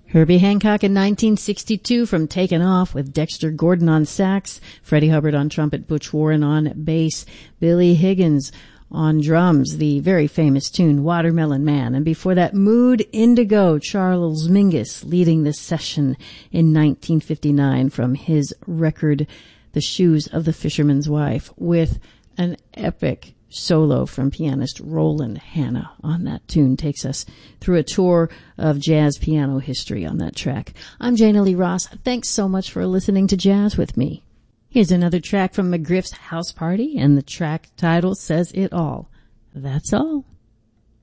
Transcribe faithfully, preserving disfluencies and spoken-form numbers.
Herbie Hancock in nineteen sixty-two from Taken Off with Dexter Gordon on sax, Freddie Hubbard on trumpet, Butch Warren on bass, Billy Higgins on drums, the very famous tune Watermelon Man. And before that, Mood Indigo, Charles Mingus leading the session in nineteen fifty-nine from his record The Shoes of the Fisherman's Wife, with an epic solo from pianist Roland Hanna on that tune. Takes us through a tour of jazz piano history on that track. I'm Jana Lee Ross. Thanks so much for listening to Jazz with me. Here's another track from McGriff's House Party, and the track title says it all. That's all.